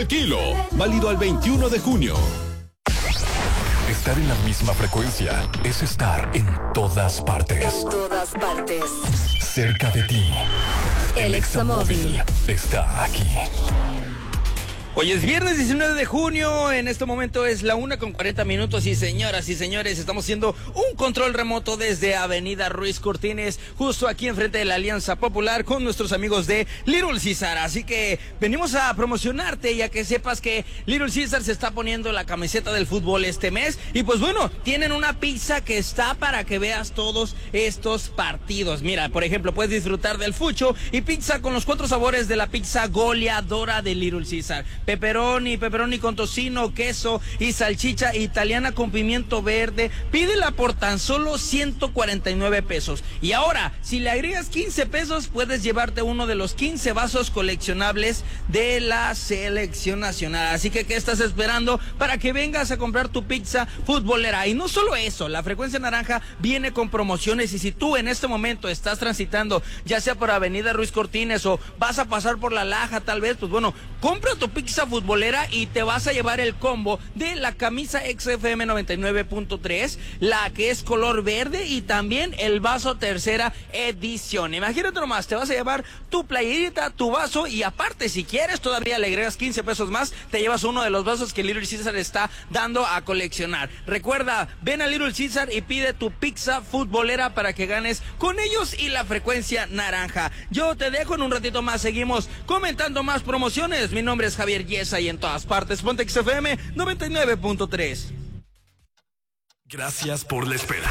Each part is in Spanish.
Kilo, válido al 21 de junio. Estar en la misma frecuencia es estar en todas partes. En todas partes. Cerca de ti. El Examóvil está aquí. Hoy es viernes 19 de junio, en este momento es la 1:40 y señoras y señores, estamos haciendo un control remoto desde Avenida Ruiz Cortines, justo aquí enfrente de la Alianza Popular con nuestros amigos de Little Caesar, así que venimos a promocionarte ya que sepas que Little Caesar se está poniendo la camiseta del fútbol este mes y pues bueno, tienen una pizza que está para que veas todos estos partidos. Mira, por ejemplo, puedes disfrutar del fucho y pizza con los 4 sabores de la pizza goleadora de Little Caesar. Pepperoni con tocino, queso y salchicha italiana con pimiento verde. Pídela por tan solo 149 pesos. Y ahora, si le agregas 15 pesos, puedes llevarte uno de los 15 vasos coleccionables de la selección nacional. Así que, ¿qué estás esperando para que vengas a comprar tu pizza futbolera? Y no solo eso, la Frecuencia Naranja viene con promociones y si tú en este momento estás transitando, ya sea por Avenida Ruiz Cortines o vas a pasar por La Laja tal vez, pues bueno, compra tu pizza futbolera y te vas a llevar el combo de la camisa XFM 99.3, la que es color verde y también el vaso tercera edición. Imagínate nomás, te vas a llevar tu playerita, tu vaso y aparte si quieres todavía le agregas 15 pesos más, te llevas uno de los vasos que Little Caesar está dando a coleccionar. Recuerda, ven a Little Caesar y pide tu pizza futbolera para que ganes con ellos y la Frecuencia Naranja. Yo te dejo en un ratito más, seguimos comentando más promociones. Mi nombre es Javier Yesa y en todas partes ponte XFM 99.3. Gracias por la espera.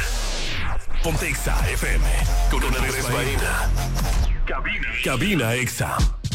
Ponte Exa FM con una Andrés Marín. Cabina Exa.